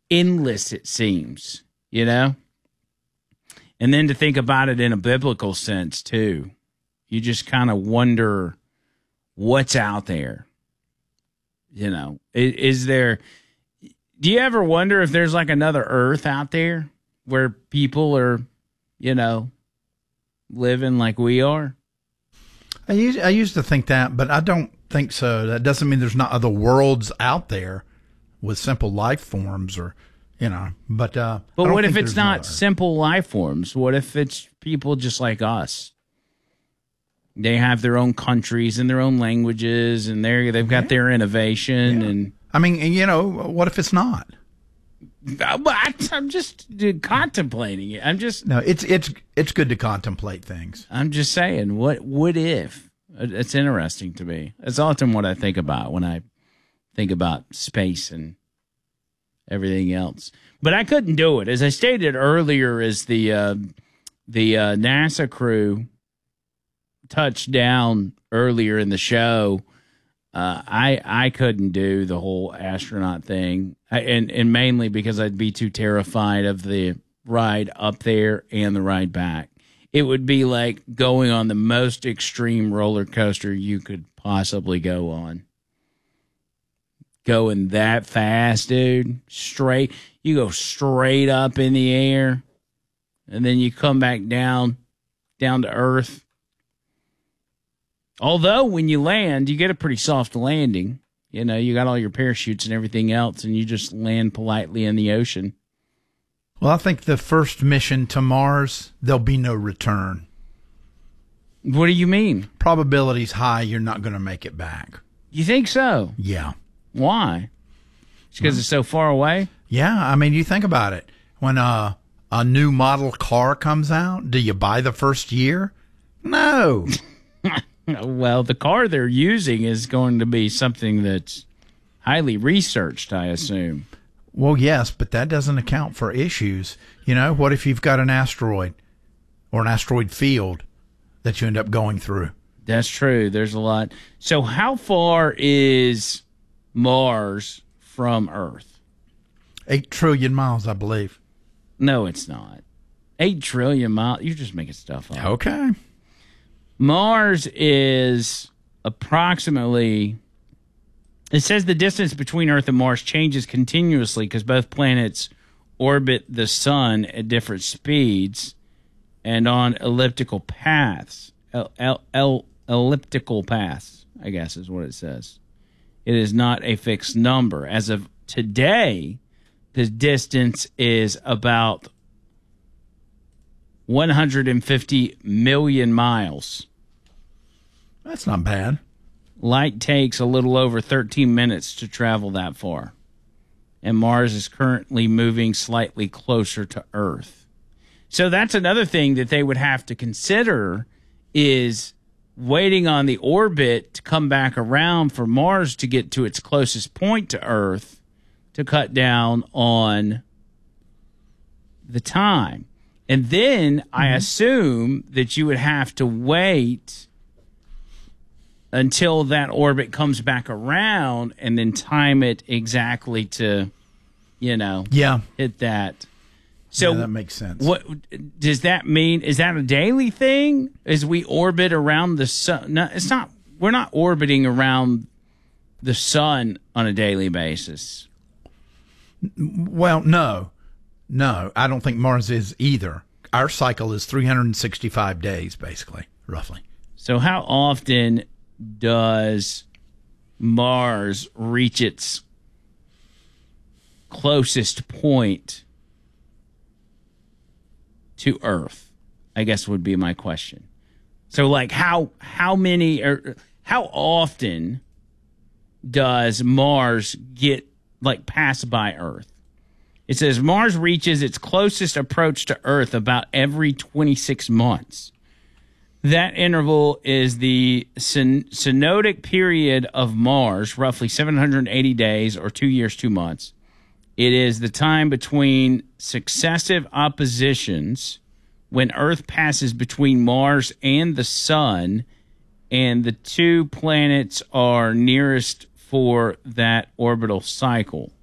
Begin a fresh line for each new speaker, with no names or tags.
endless, it seems, you know? And then to think about it in a biblical sense, too. You just kind of wonder what's out there. You know, is there... Do you ever wonder if there's like another Earth out there where people are, you know, living like we are?
I used to think that, but I don't think so. That doesn't mean there's not other worlds out there with simple life forms, or, you know. But
what if it's not simple life forms? What if it's people just like us? They have their own countries and their own languages, and they've got their innovation and.
I mean, you know, what if it's not?
I'm just contemplating it.
No, it's good to contemplate things.
I'm just saying, what if? It's interesting to me. It's often what I think about when I think about space and everything else. But I couldn't do it. As I stated earlier, as the NASA crew touched down earlier in the show, I couldn't do the whole astronaut thing, and mainly because I'd be too terrified of the ride up there and the ride back. It would be like going on the most extreme roller coaster you could possibly go on. Going that fast, dude. You go straight up in the air, and then you come back down to earth. Although when you land, you get a pretty soft landing. You know, you got all your parachutes and everything else, and you just land politely in the ocean.
Well, I think the first mission to Mars, there'll be no return.
What do you mean?
Probability's high you're not going to make it back.
You think so?
Yeah.
Why? It's because it's so far away?
Yeah, I mean, you think about it. When a new model car comes out, do you buy the first year? No.
Well, the car they're using is going to be something that's highly researched, I assume.
Well, yes, but that doesn't account for issues. You know, what if you've got an asteroid or an asteroid field that you end up going through?
That's true. There's a lot. So how far is Mars from Earth?
8 trillion miles, I believe.
No, it's not. 8 trillion miles? You're just making stuff up.
Okay.
Mars is approximately... It says the distance between Earth and Mars changes continuously because both planets orbit the sun at different speeds and on elliptical paths. Elliptical paths, I guess is what it says. It is not a fixed number. As of today, the distance is about 150 million miles.
That's not bad.
Light takes a little over 13 minutes to travel that far. And Mars is currently moving slightly closer to Earth. So that's another thing that they would have to consider is waiting on the orbit to come back around for Mars to get to its closest point to Earth to cut down on the time. And then I assume that you would have to wait until that orbit comes back around and then time it exactly to, hit that. So
that makes sense.
What does that mean? Is that a daily thing? As we orbit around the sun? No, it's not. We're not orbiting around the sun on a daily basis.
Well, no, I don't think Mars is either. Our cycle is 365 days, basically, roughly.
So how often does Mars reach its closest point to Earth? I guess would be my question. So like how often does Mars get pass by Earth? It says Mars reaches its closest approach to Earth about every 26 months. That interval is the synodic period of Mars, roughly 780 days or 2 years, 2 months. It is the time between successive oppositions when Earth passes between Mars and the Sun, and the two planets are nearest for that orbital cycle.